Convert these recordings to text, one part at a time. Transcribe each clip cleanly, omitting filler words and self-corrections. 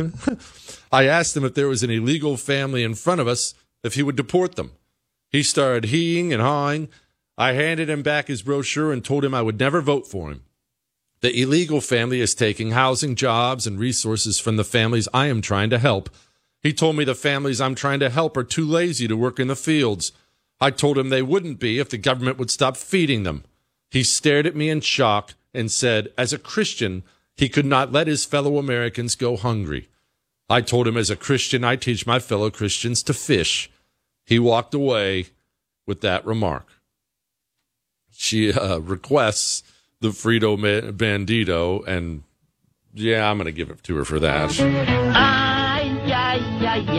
I asked him if there was an illegal family in front of us, if he would deport them. He started heeing and hawing. I handed him back his brochure and told him I would never vote for him. The illegal family is taking housing, jobs, and resources from the families I am trying to help. He told me the families I'm trying to help are too lazy to work in the fields. I told him they wouldn't be if the government would stop feeding them. He stared at me in shock and said, as a Christian, he could not let his fellow Americans go hungry. I told him, as a Christian, I teach my fellow Christians to fish. He walked away with that remark. She requests the Frito Bandito, and yeah, I'm going to give it to her for that. Ay, ay, ay,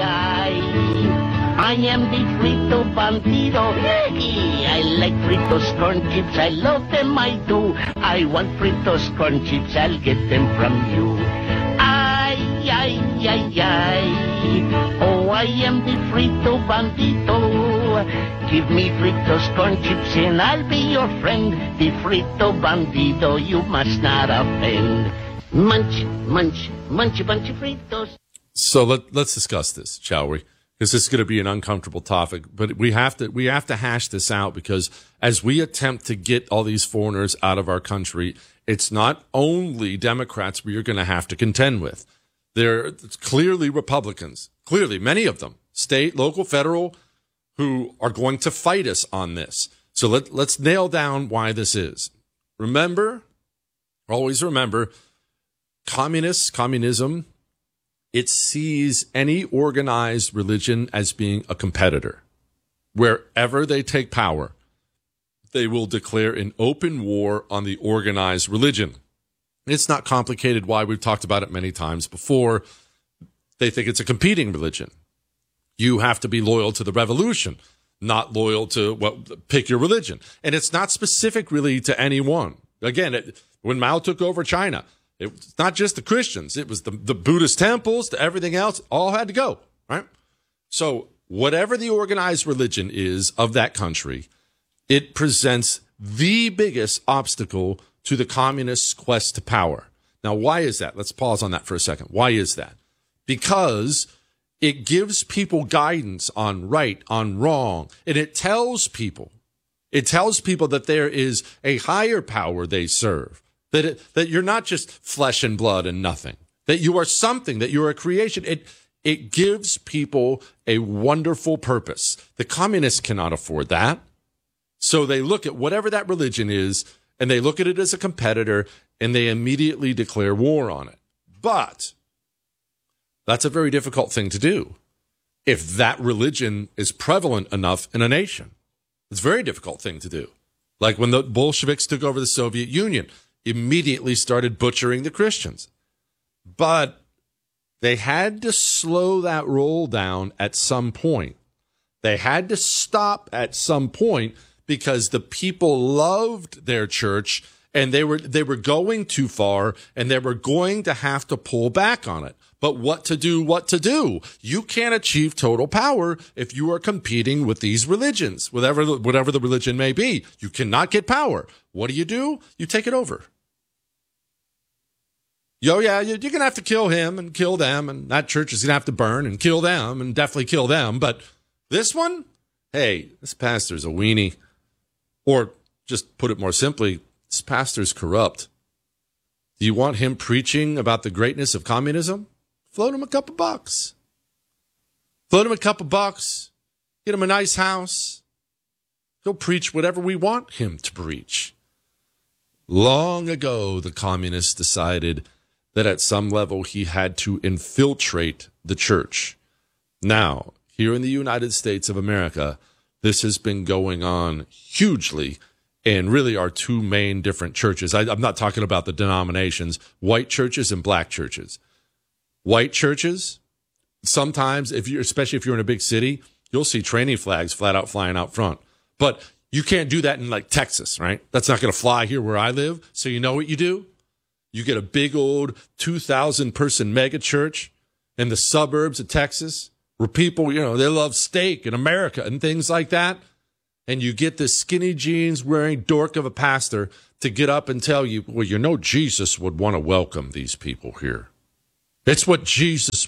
ay. I am the Frito Bandito. I like Fritos corn chips. I love them, I do. I want Fritos corn chips. I'll get them from you. Ay, ay, ay, ay. Oh, I am the Frito Bandito. Give me Fritos corn chips and I'll be your friend. The Frito Bandito, you must not offend. Munch, munch, munch a bunch of Fritos. So let's discuss this, shall we? Because this is going to be an uncomfortable topic, but we have to hash this out, because as we attempt to get all these foreigners out of our country, it's not only Democrats we're going to have to contend with. They're clearly Republicans, clearly many of them, state, local, federal, who are going to fight us on this. So let's nail down why this is. Remember, always remember, communism, it sees any organized religion as being a competitor. Wherever they take power, they will declare an open war on the organized religion. It's not complicated why. We've talked about it many times before. They think it's a competing religion. You have to be loyal to the revolution, not loyal to pick your religion. And it's not specific really to anyone. Again, when Mao took over China, it's not just the Christians. It was the Buddhist temples, to everything else, all had to go, right? So whatever the organized religion is of that country, it presents the biggest obstacle to the communists' quest to power. Now, why is that? Let's pause on that for a second. Why is that? Because it gives people guidance on right, on wrong, and it tells people that there is a higher power they serve. That you're not just flesh and blood and nothing, that you are something, that you're a creation. It gives people a wonderful purpose. The communists cannot afford that. So they look at whatever that religion is, and they look at it as a competitor, and they immediately declare war on it. But that's a very difficult thing to do if that religion is prevalent enough in a nation. It's a very difficult thing to do. Like when the Bolsheviks took over the Soviet Union, immediately started butchering the Christians. But they had to slow that roll down at some point. They had to stop at some point because the people loved their church and they were going too far, and they were going to have to pull back on it. But what to do? You can't achieve total power if you are competing with these religions, whatever the religion may be. You cannot get power. What do? You take it over. You're going to have to kill him and kill them, and that church is going to have to burn and kill them and definitely kill them. But this one, hey, this pastor's a weenie. Or just put it more simply, this pastor's corrupt. Do you want him preaching about the greatness of communism? Float him a couple bucks. Float him a couple bucks. Get him a nice house. He'll preach whatever we want him to preach. Long ago, the communists decided that at some level he had to infiltrate the church. Now, here in the United States of America, this has been going on hugely, and really are two main different churches. I'm not talking about the denominations, white churches and black churches. White churches, sometimes, especially if you're in a big city, you'll see training flags flat out flying out front. But you can't do that in like Texas, right? That's not going to fly here where I live. So you know what you do? You get a big old 2,000 person mega church in the suburbs of Texas where people, they love steak in America and things like that. And you get this skinny jeans wearing dork of a pastor to get up and tell you, well, Jesus would want to welcome these people here. It's what Jesus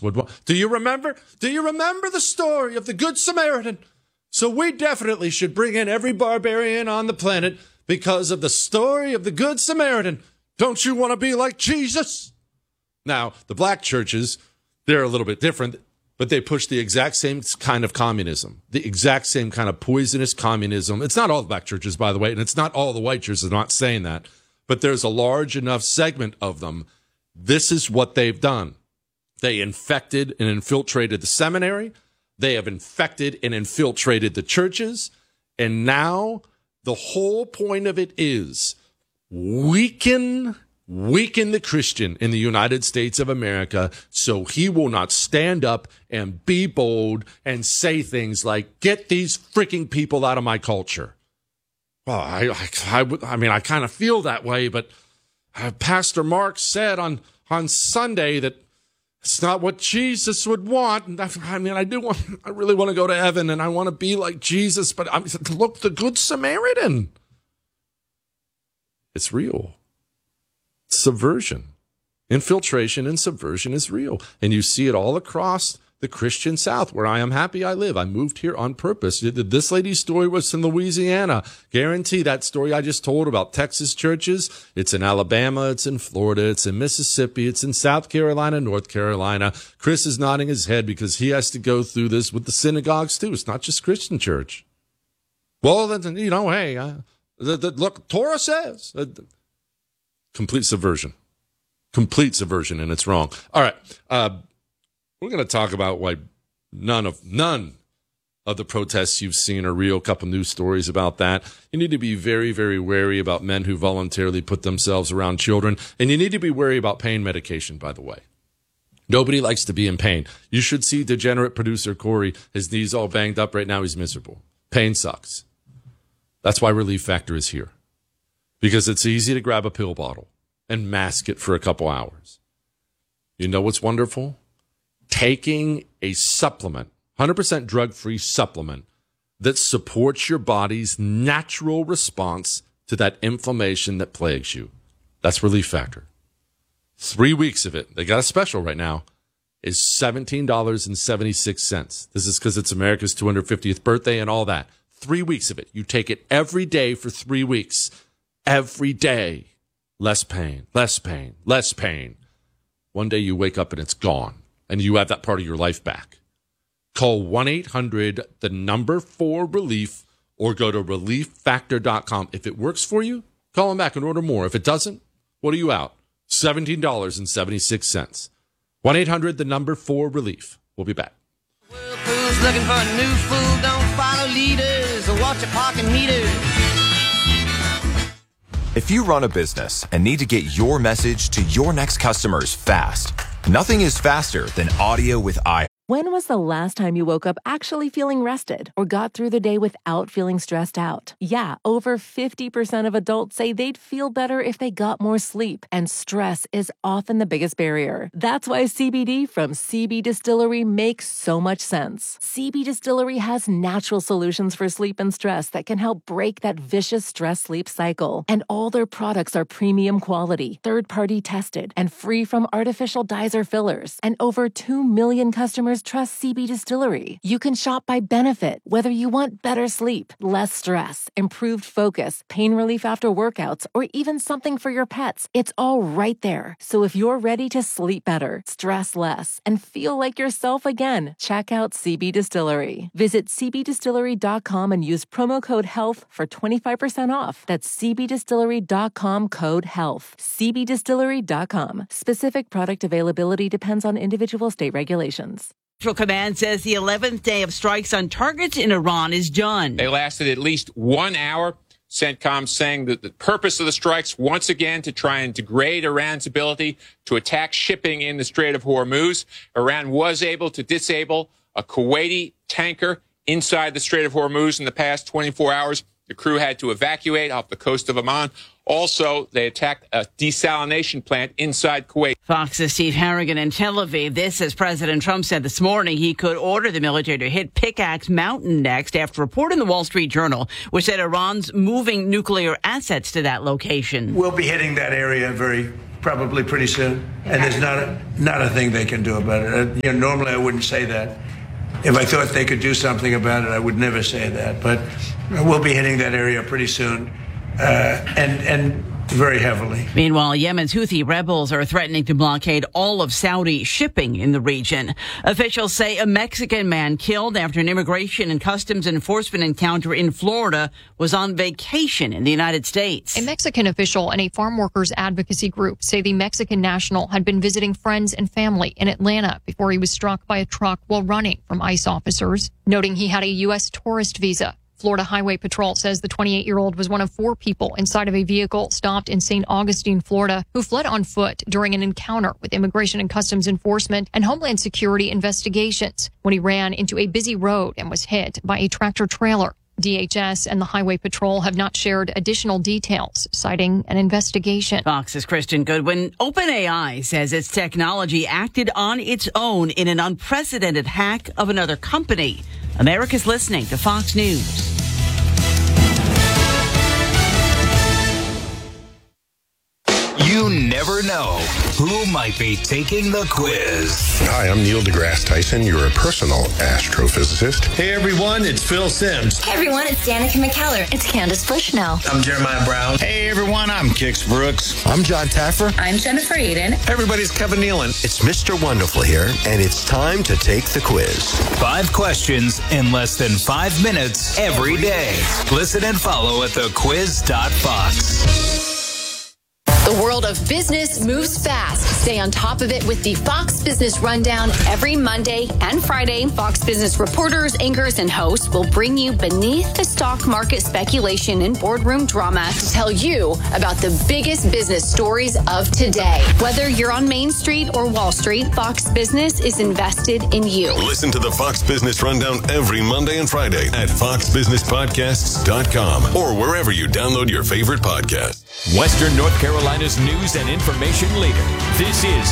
would want. Do you remember? Do you remember the story of the Good Samaritan? So we definitely should bring in every barbarian on the planet because of the story of the Good Samaritan. Don't you want to be like Jesus? Now, the black churches, they're a little bit different, but they push the exact same kind of communism, the exact same kind of poisonous communism. It's not all the black churches, by the way, and it's not all the white churches. I'm not saying that, but there's a large enough segment of them. This is what they've done. They infected and infiltrated the seminary. They have infected and infiltrated the churches. And now the whole point of it is weaken the Christian in the United States of America so he will not stand up and be bold and say things like, get these freaking people out of my culture. Well, I mean, I kind of feel that way, but Pastor Mark said on Sunday that it's not what Jesus would want. And I mean, I really want to go to heaven and I want to be like Jesus, but look, the Good Samaritan. It's real. Subversion, infiltration and subversion is real. And you see it all across the Christian South, where I am happy I live. I moved here on purpose. This lady's story was in Louisiana. Guarantee that story I just told about Texas churches. It's in Alabama. It's in Florida. It's in Mississippi. It's in South Carolina, North Carolina. Chris is nodding his head because he has to go through this with the synagogues too. It's not just Christian church. Well, then, you know, hey, look, Torah says. Complete subversion, and it's wrong. All right, we're going to talk about why none of the protests you've seen are real. A couple news stories about that. You need to be very, very wary about men who voluntarily put themselves around children, and you need to be wary about pain medication, by the way. Nobody likes to be in pain. You should see degenerate producer Corey. His knees all banged up right now. He's miserable. Pain sucks. That's why Relief Factor is here. Because it's easy to grab a pill bottle and mask it for a couple hours. You know what's wonderful? Taking a supplement, 100% drug-free supplement, that supports your body's natural response to that inflammation that plagues you. That's Relief Factor. 3 weeks of it, they got a special right now, is $17.76. This is because it's America's 250th birthday and all that. 3 weeks of it. You take it every day for 3 weeks. Every day, less pain, less pain, less pain. One day you wake up and it's gone, and you have that part of your life back. Call 1-800-4RELIEF or go to relieffactor.com. If it works for you, call them back and order more. If it doesn't, what are you out? $17.76. 1-800-4RELIEF. We'll be back. World food's looking for a new food. Don't follow leaders or watch your parking meters. If you run a business and need to get your message to your next customers fast, nothing is faster than audio with iHeart. When was the last time you woke up actually feeling rested or got through the day without feeling stressed out? Yeah, over 50% of adults say they'd feel better if they got more sleep, and stress is often the biggest barrier. That's why CBD from CB Distillery makes so much sense. CB Distillery has natural solutions for sleep and stress that can help break that vicious stress-sleep cycle. And all their products are premium quality, third-party tested, and free from artificial dyes or fillers. And over 2 million customers trust CB Distillery. You can shop by benefit, whether you want better sleep, less stress, improved focus, pain relief after workouts, or even something for your pets. It's all right there. So if you're ready to sleep better, stress less, and feel like yourself again, check out CB Distillery. Visit cbdistillery.com and use promo code HEALTH for 25% off. That's cbdistillery.com code HEALTH. cbdistillery.com. Specific product availability depends on individual state regulations. Central Command says the 11th day of strikes on targets in Iran is done. They lasted at least 1 hour. CENTCOM saying that the purpose of the strikes, once again, to try and degrade Iran's ability to attack shipping in the Strait of Hormuz. Iran was able to disable a Kuwaiti tanker inside the Strait of Hormuz in the past 24 hours. The crew had to evacuate off the coast of Oman. Also, they attacked a desalination plant inside Kuwait. Fox's Steve Harrigan in Tel Aviv. This, as President Trump said this morning, he could order the military to hit Pickaxe Mountain next after a report in the Wall Street Journal, which said Iran's moving nuclear assets to that location. We'll be hitting that area very probably pretty soon, and there's not a thing they can do about it. Normally I wouldn't say that. If I thought they could do something about it, I would never say that. But we'll be hitting that area pretty soon, and very heavily. Meanwhile, Yemen's Houthi rebels are threatening to blockade all of Saudi shipping in the region. Officials say a Mexican man killed after an immigration and customs enforcement encounter in Florida was on vacation in the United States. A Mexican official and a farm workers advocacy group say the Mexican national had been visiting friends and family in Atlanta before he was struck by a truck while running from ICE officers, noting he had a U.S. tourist visa. Florida Highway Patrol says the 28-year-old was one of 4 people inside of a vehicle stopped in St. Augustine, Florida, who fled on foot during an encounter with Immigration and Customs Enforcement and Homeland Security investigations when he ran into a busy road and was hit by a tractor trailer. DHS and the Highway Patrol have not shared additional details, citing an investigation. Fox's Kristen Goodwin. OpenAI says its technology acted on its own in an unprecedented hack of another company. America's listening to Fox News. You never know who might be taking the quiz. Hi, I'm Neil deGrasse Tyson, your personal astrophysicist. Hey everyone, it's Phil Simms. Hey everyone, it's Danica McKellar. It's Candace Bushnell. I'm Jeremiah Brown. Hey everyone, I'm Kix Brooks. I'm John Taffer. I'm Jennifer Aiden. Hey everybody, it's Kevin Nealon. It's Mr. Wonderful here, and it's time to take the quiz. 5 questions in less than 5 minutes every day. Listen and follow at thequiz.fox. The world of business moves fast. Stay on top of it with the Fox Business Rundown every Monday and Friday. Fox Business reporters, anchors, and hosts will bring you beneath the stock market speculation and boardroom drama to tell you about the biggest business stories of today. Whether you're on Main Street or Wall Street, Fox Business is invested in you. Listen to the Fox Business Rundown every Monday and Friday at foxbusinesspodcasts.com or wherever you download your favorite podcast. Western North Carolina's news and information leader. This is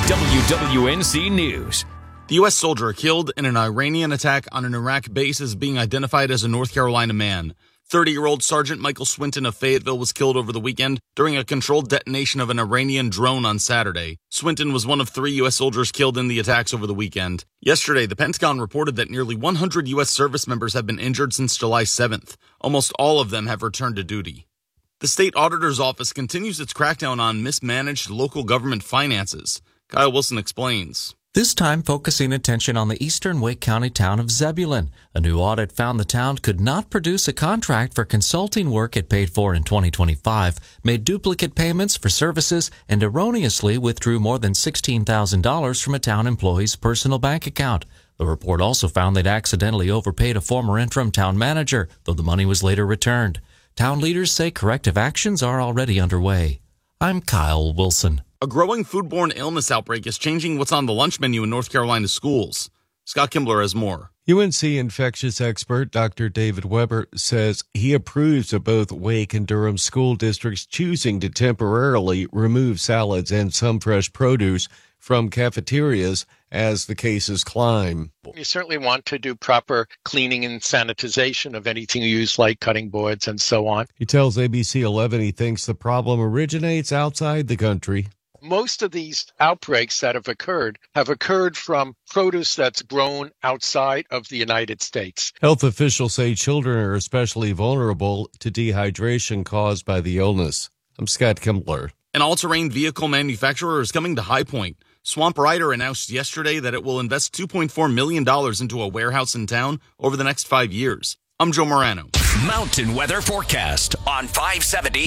WWNC News. The U.S. soldier killed in an Iranian attack on an Iraq base is being identified as a North Carolina man. 30-year-old Sergeant Michael Swinton of Fayetteville was killed over the weekend during a controlled detonation of an Iranian drone on Saturday. Swinton was one of 3 U.S. soldiers killed in the attacks over the weekend. Yesterday, the Pentagon reported that nearly 100 U.S. service members have been injured since July 7th. Almost all of them have returned to duty. The state auditor's office continues its crackdown on mismanaged local government finances. Kyle Wilson explains. This time focusing attention on the eastern Wake County town of Zebulon. A new audit found the town could not produce a contract for consulting work it paid for in 2025, made duplicate payments for services, and erroneously withdrew more than $16,000 from a town employee's personal bank account. The report also found they'd accidentally overpaid a former interim town manager, though the money was later returned. Town leaders say corrective actions are already underway. I'm Kyle Wilson. A growing foodborne illness outbreak is changing what's on the lunch menu in North Carolina schools. Scott Kimbler has more. UNC infectious expert Dr. David Weber says he approves of both Wake and Durham school districts choosing to temporarily remove salads and some fresh produce from cafeterias as the cases climb. You certainly want to do proper cleaning and sanitization of anything you use, like cutting boards and so on. He tells ABC 11 he thinks the problem originates outside the country. Most of these outbreaks that have occurred from produce that's grown outside of the United States. Health officials say children are especially vulnerable to dehydration caused by the illness. I'm Scott Kimbler. An all-terrain vehicle manufacturer is coming to High Point. Swamp Rider announced yesterday that it will invest $2.4 million into a warehouse in town over the next 5 years. I'm Joe Morano. Mountain weather forecast on 570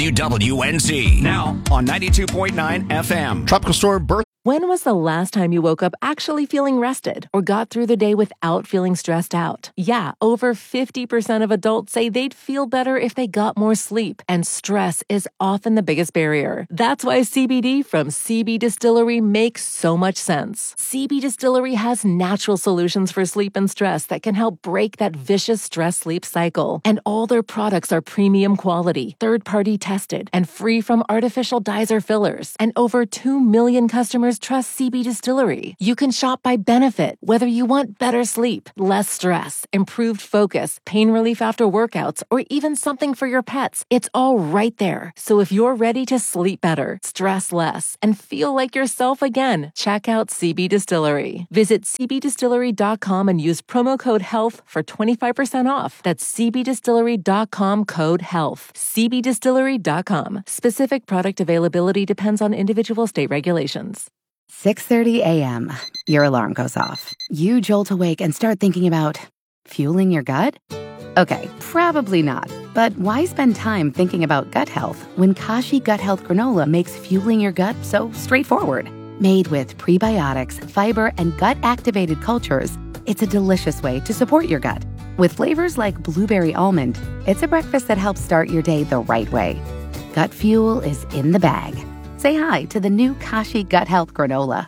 WWNZ. Now on 92.9 FM. Tropical storm birth. When was the last time you woke up actually feeling rested or got through the day without feeling stressed out? Yeah, over 50% of adults say they'd feel better if they got more sleep, and stress is often the biggest barrier. That's why CBD from CB Distillery makes so much sense. CB Distillery has natural solutions for sleep and stress that can help break that vicious stress-sleep cycle. And all their products are premium quality, third-party tested, and free from artificial dyes or fillers. And over 2 million customers customers trust CB Distillery. You can shop by benefit, whether you want better sleep, less stress, improved focus, pain relief after workouts, or even something for your pets. It's all right there. So if you're ready to sleep better, stress less, and feel like yourself again, check out CB Distillery. Visit cbdistillery.com and use promo code HEALTH for 25% off. That's cbdistillery.com code HEALTH. cbdistillery.com. Specific product availability depends on individual state regulations. 6:30 a.m. Your alarm goes off. You jolt awake and start thinking about fueling your gut? Okay, probably not. But why spend time thinking about gut health when Kashi Gut Health Granola makes fueling your gut so straightforward? Made with prebiotics, fiber, and gut-activated cultures, it's a delicious way to support your gut. With flavors like blueberry almond, it's a breakfast that helps start your day the right way. Gut fuel is in the bag. Say hi to the new Kashi Gut Health Granola.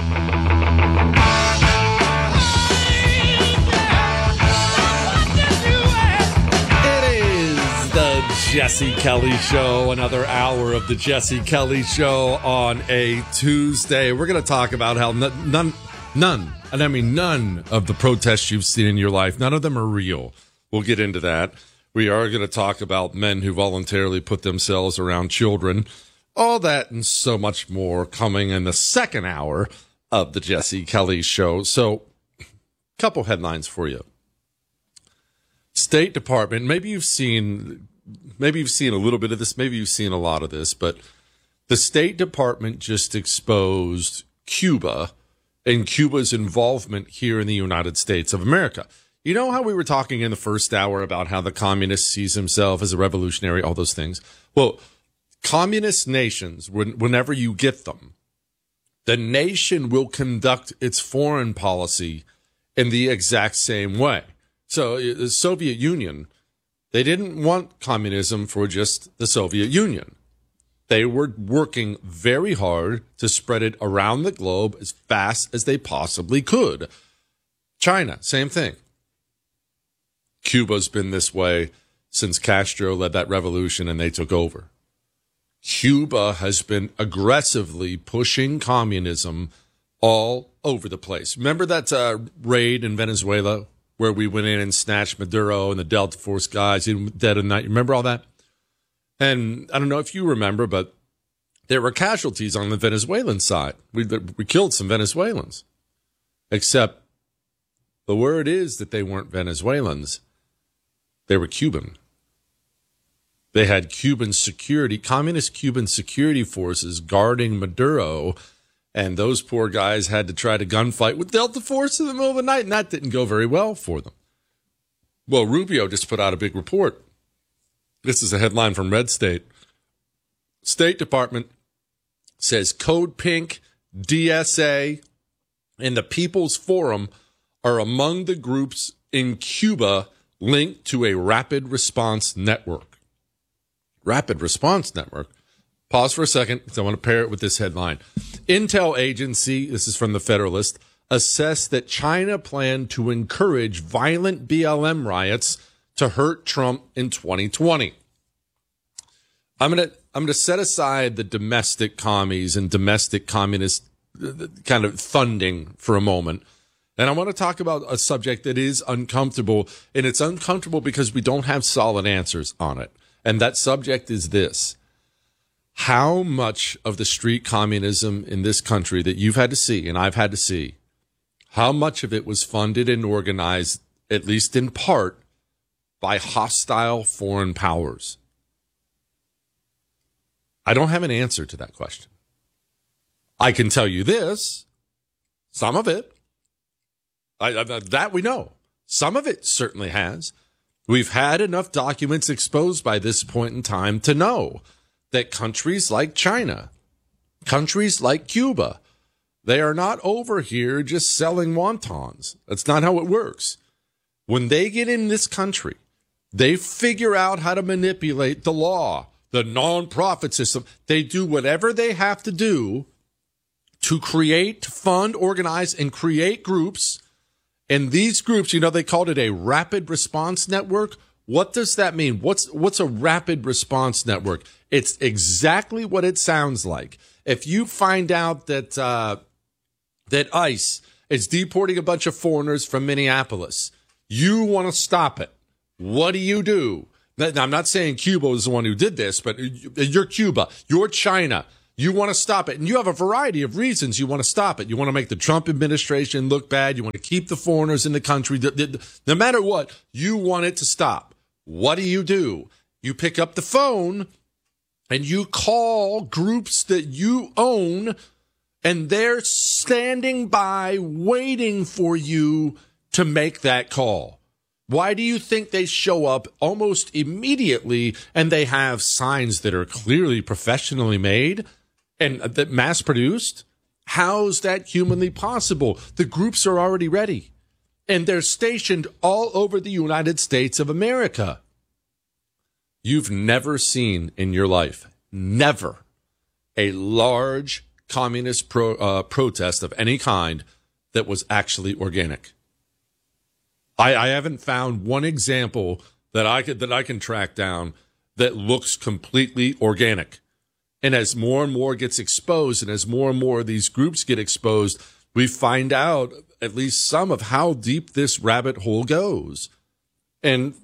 It is the Jesse Kelly Show, another hour of the Jesse Kelly Show on a Tuesday. We're going to talk about how none, and I mean none of the protests you've seen in your life, none of them are real. We'll get into that. We are going to talk about men who voluntarily put themselves around children. All that and so much more coming in the second hour of the Jesse Kelly Show. So, couple headlines for you. State Department, maybe you've seen a little bit of this, maybe you've seen a lot of this, but the State Department just exposed Cuba and Cuba's involvement here in the United States of America. You know how we were talking in the first hour about how the communist sees himself as a revolutionary, all those things? Well, communist nations, whenever you get them, the nation will conduct its foreign policy in the exact same way. So the Soviet Union, they didn't want communism for just the Soviet Union. They were working very hard to spread it around the globe as fast as they possibly could. China, same thing. Cuba's been this way since Castro led that revolution and they took over. Cuba has been aggressively pushing communism all over the place. Remember that raid in Venezuela where we went in and snatched Maduro and the Delta Force guys in dead of night? Remember all that? And I don't know if you remember, but there were casualties on the Venezuelan side. We killed some Venezuelans. Except the word is that they weren't Venezuelans. They were Cuban. They had Cuban security, communist Cuban security forces guarding Maduro, and those poor guys had to try to gunfight with Delta Force in the middle of the night, and that didn't go very well for them. Well, Rubio just put out a big report. This is a headline from Red State. State Department says Code Pink, DSA, and the People's Forum are among the groups in Cuba linked to a rapid response network. Rapid Response Network. Pause for a second because I want to pair it with this headline. Intel agency, this is from the Federalist, assessed that China planned to encourage violent BLM riots to hurt Trump in 2020. I'm going to set aside the domestic commies and domestic communist kind of funding for a moment. And I want to talk about a subject that is uncomfortable, and it's uncomfortable because we don't have solid answers on it. And that subject is this. How much of the street communism in this country that you've had to see, and I've had to see, how much of it was funded and organized, at least in part, by hostile foreign powers? I don't have an answer to that question. I can tell you this, some of it, that we know. Some of it certainly has. We've had enough documents exposed by this point in time to know that countries like China, countries like Cuba, they are not over here just selling wontons. That's not how it works. When they get in this country, they figure out how to manipulate the law, the nonprofit system. They do whatever they have to do to create, fund, organize, and create groups. And these groups, they called it a rapid response network. What does that mean? What's a rapid response network? It's exactly what it sounds like. If you find out that that ICE is deporting a bunch of foreigners from Minneapolis, you want to stop it. What do? Now, I'm not saying Cuba is the one who did this, but you're Cuba, you're China. You want to stop it. And you have a variety of reasons you want to stop it. You want to make the Trump administration look bad. You want to keep the foreigners in the country. No matter what, you want it to stop. What do? You pick up the phone and you call groups that you own, and they're standing by waiting for you to make that call. Why do you think they show up almost immediately and they have signs that are clearly professionally made and that mass produced? How's that humanly possible? The groups are already ready and they're stationed all over the United States of America. You've never seen in your life, never, a large communist protest of any kind that was actually organic. I haven't found one example that I can track down that looks completely organic. And as more and more gets exposed, and as more and more of these groups get exposed, we find out at least some of how deep this rabbit hole goes. And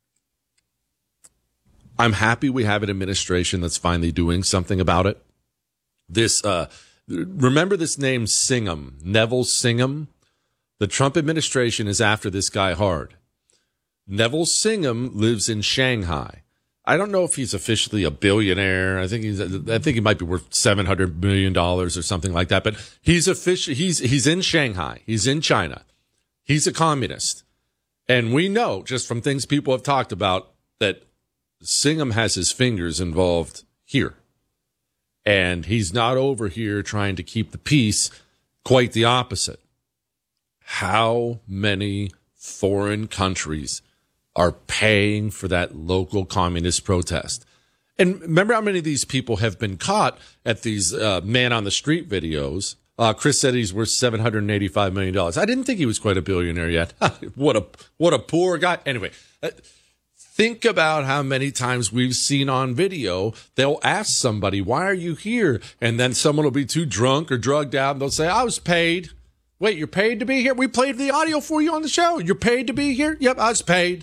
I'm happy we have an administration that's finally doing something about it. This, remember this name Singham, Neville Singham? The Trump administration is after this guy hard. Neville Singham lives in Shanghai. I don't know if he's officially a billionaire. I think he might be worth $700 million or something like that. But he's in Shanghai. He's in China. He's a communist. And we know just from things people have talked about that Singham has his fingers involved here. And he's not over here trying to keep the peace. Quite the opposite. How many foreign countries are paying for that local communist protest? And remember how many of these people have been caught at these man on the street videos? Chris said he's worth $785 million. I didn't think he was quite a billionaire yet. What a poor guy. Anyway, think about how many times we've seen on video, they'll ask somebody, why are you here? And then someone will be too drunk or drugged out and they'll say, I was paid. Wait, you're paid to be here? We played the audio for you on the show. You're paid to be here? Yep, I was paid.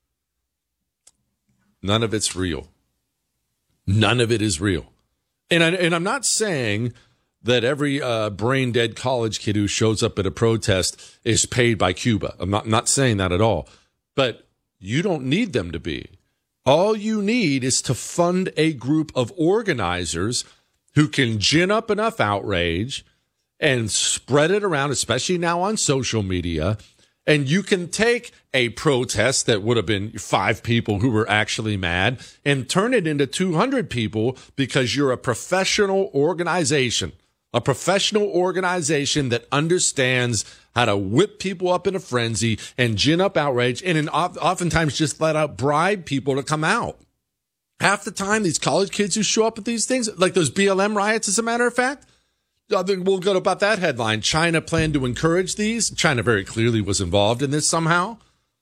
None of it's real. None of it is real. And I'm not saying that every brain-dead college kid who shows up at a protest is paid by Cuba. I'm not saying that at all. But you don't need them to be. All you need is to fund a group of organizers who can gin up enough outrage and spread it around, especially now on social media. And you can take a protest that would have been 5 people who were actually mad and turn it into 200 people because you're a professional organization that understands how to whip people up in a frenzy and gin up outrage and oftentimes just let out bribe people to come out. Half the time, these college kids who show up at these things, like those BLM riots, as a matter of fact, we'll go about that headline. China planned to encourage these. China very clearly was involved in this somehow.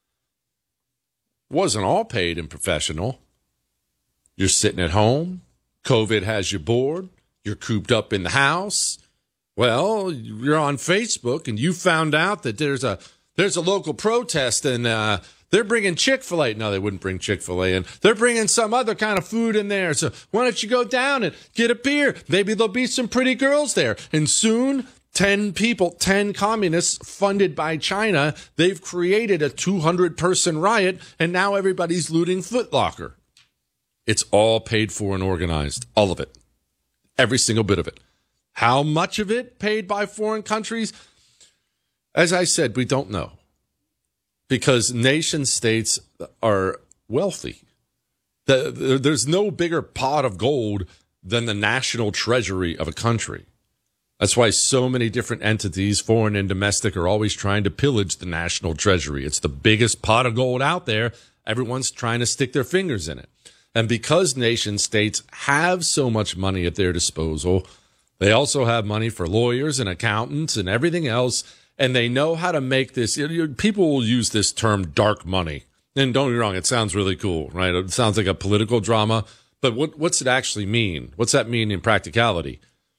Wasn't all paid and professional. You're sitting at home. COVID has you bored. You're cooped up in the house. Well, you're on Facebook and you found out that there's a local protest and they're bringing Chick-fil-A. No, they wouldn't bring Chick-fil-A in. They're bringing some other kind of food in there. So why don't you go down and get a beer? Maybe there'll be some pretty girls there. And soon, 10 communists funded by China, they've created a 200-person riot, and now everybody's looting Foot Locker. It's all paid for and organized. All of it. Every single bit of it. How much of it paid by foreign countries? As I said, we don't know. Because nation states are wealthy. There's no bigger pot of gold than the national treasury of a country. That's why so many different entities, foreign and domestic, are always trying to pillage the national treasury. It's the biggest pot of gold out there. Everyone's trying to stick their fingers in it. And because nation states have so much money at their disposal, they also have money for lawyers and accountants and everything else. And they know how to make this. People will use this term dark money. And don't get me wrong, it sounds really cool, right? It sounds like a political drama, but what's it actually mean? What's that mean in practicality?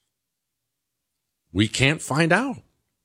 We can't find out.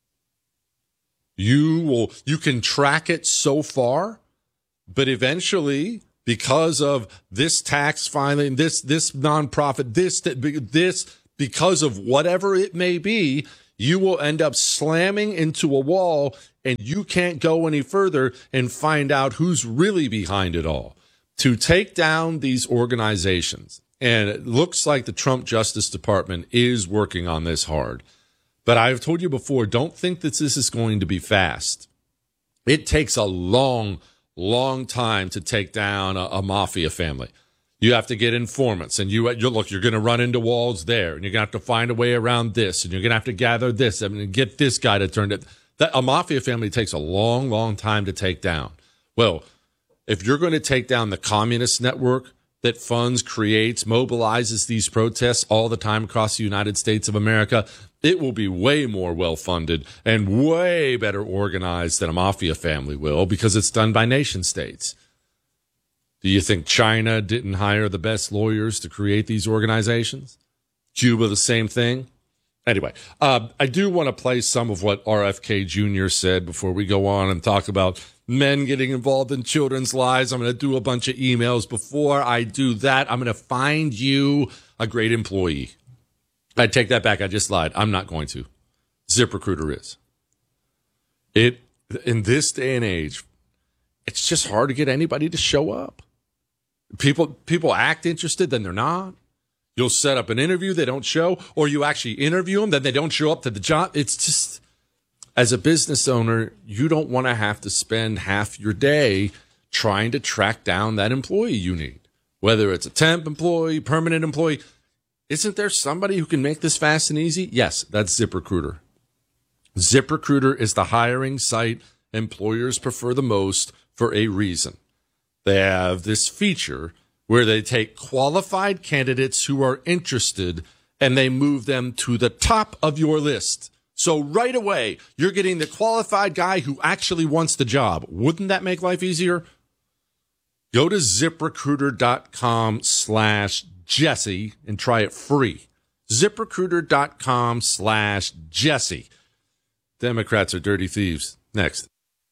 You can track it so far, but eventually, because of this tax filing, this nonprofit, this, because of whatever it may be, you will end up slamming into a wall and you can't go any further and find out who's really behind it all. To take down these organizations, and it looks like the Trump Justice Department is working on this hard. But I've told you before, don't think that this is going to be fast. It takes a long time to take down a mafia family. You have to get informants, and you're going to run into walls there, and you're going to have to find a way around this, and you're going to have to gather this, and get this guy to turn it. A mafia family takes a long time to take down. Well, if you're going to take down the communist network that funds, creates, mobilizes these protests all the time across the United States of America, it will be way more well-funded and way better organized than a mafia family will, because it's done by nation states. Do you think China didn't hire the best lawyers to create these organizations? Cuba, the same thing? Anyway, I do want to play some of what RFK Jr. said before we go on and talk about men getting involved in children's lives. I'm going to do a bunch of emails. Before I do that, I'm going to find you a great employee. I take that back. I just lied. I'm not going to. ZipRecruiter is. In this day and age, it's just hard to get anybody to show up. People act interested, then they're not. You'll set up an interview, they don't show, or you actually interview them, then they don't show up to the job. It's just, as a business owner, you don't want to have to spend half your day trying to track down that employee you need. Whether it's a temp employee, permanent employee. Isn't there somebody who can make this fast and easy? Yes, that's ZipRecruiter. ZipRecruiter is the hiring site employers prefer the most for a reason. They have this feature where they take qualified candidates who are interested and they move them to the top of your list. So right away, you're getting the qualified guy who actually wants the job. Wouldn't that make life easier? Go to ZipRecruiter.com/Jesse and try it free. ZipRecruiter.com/Jesse. Democrats are dirty thieves. Next.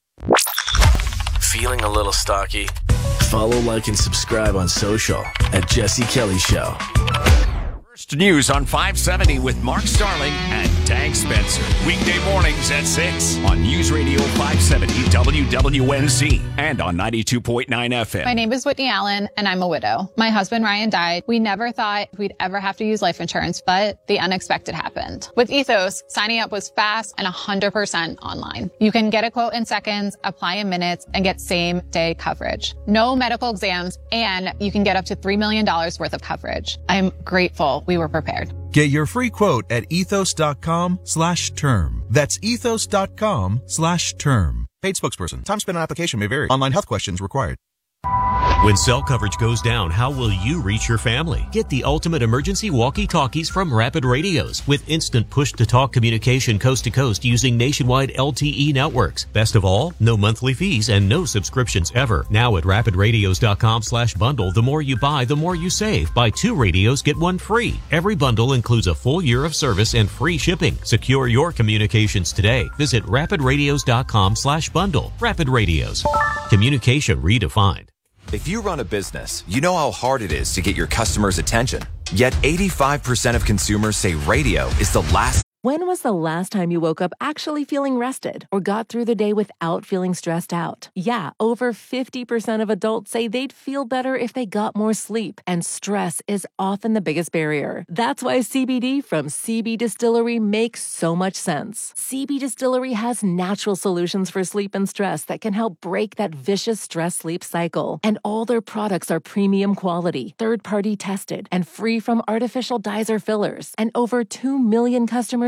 Feeling a little stocky? Follow, like, and subscribe on social at Jesse Kelly Show. First News on 570 with Mark Starling and Tank Spencer. Weekday mornings at 6 on News Radio 570 WWNC and on 92.9 FM. My name is Whitney Allen, and I'm a widow. My husband, Ryan, died. We never thought we'd ever have to use life insurance, but the unexpected happened. With Ethos, signing up was fast and 100% online. You can get a quote in seconds, apply in minutes, and get same-day coverage. No medical exams, and you can get up to $3 million worth of coverage. I'm grateful we were prepared. Get your free quote at ethos.com/term. That's ethos.com/term. Paid spokesperson. Time spent on application may vary. Online health questions required. When cell coverage goes down, how will you reach your family? Get the ultimate emergency walkie-talkies from Rapid Radios with instant push-to-talk communication coast to coast using nationwide LTE networks. Best of all, no monthly fees and no subscriptions ever. Now at rapidradios.com/bundle, the more you buy, the more you save. Buy 2 radios, get 1 free. Every bundle includes a full year of service and free shipping. Secure your communications today. Visit rapidradios.com/bundle. Rapid Radios. Communication redefined. If you run a business, you know how hard it is to get your customers' attention. Yet 85% of consumers say radio is the last. When was the last time you woke up actually feeling rested or got through the day without feeling stressed out? Yeah, over 50% of adults say they'd feel better if they got more sleep, and stress is often the biggest barrier. That's why CBD from CB Distillery makes so much sense. CB Distillery has natural solutions for sleep and stress that can help break that vicious stress-sleep cycle. And all their products are premium quality, third-party tested, and free from artificial dyes or fillers. And over 2 million customers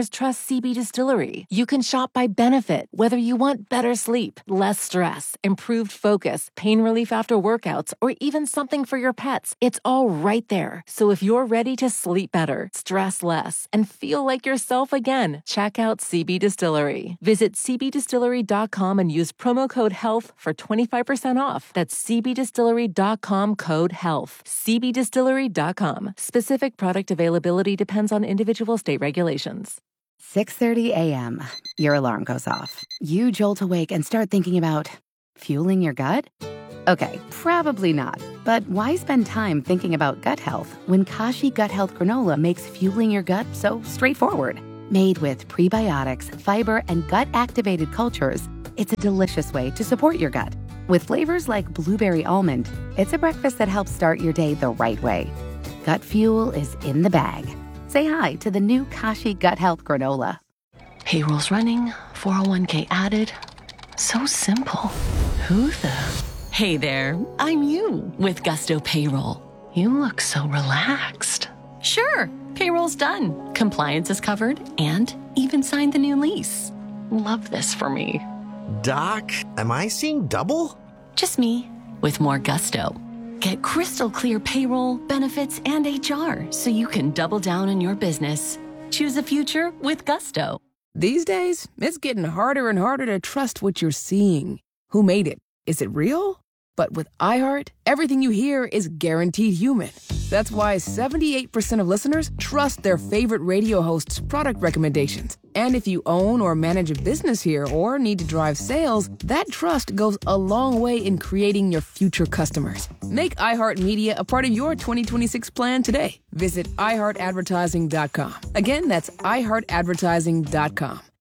just trust CB Distillery. You can shop by benefit, whether you want better sleep, less stress, improved focus, pain relief after workouts, or even something for your pets. It's all right there. So if you're ready to sleep better, stress less, and feel like yourself again, check out CB Distillery. Visit cbdistillery.com and use promo code HEALTH for 25% off. That's cbdistillery.com, code HEALTH. cbdistillery.com. Specific product availability depends on individual state regulations. 6:30 a.m. Your alarm goes off. You jolt awake and start thinking about fueling your gut? Okay, probably not. But why spend time thinking about gut health when Kashi Gut Health Granola makes fueling your gut so straightforward? Made with prebiotics, fiber, and gut-activated cultures, it's a delicious way to support your gut. With flavors like blueberry almond, it's a breakfast that helps start your day the right way. Gut fuel is in the bag. Say hi to the new Kashi Gut Health Granola. Payroll's running, 401k added. So simple. Who the... Hey there, I'm you with Gusto Payroll. You look so relaxed. Sure, payroll's done. Compliance is covered and even signed the new lease. Love this for me. Doc, am I seeing double? Just me with more Gusto. Get crystal clear payroll, benefits, and HR so you can double down on your business. Choose a future with Gusto. These days, it's getting harder and harder to trust what you're seeing. Who made it? Is it real? But with iHeart, everything you hear is guaranteed human. That's why 78% of listeners trust their favorite radio hosts' product recommendations. And if you own or manage a business here or need to drive sales, that trust goes a long way in creating your future customers. Make iHeartMedia a part of your 2026 plan today. Visit iHeartAdvertising.com. Again, that's iHeartAdvertising.com.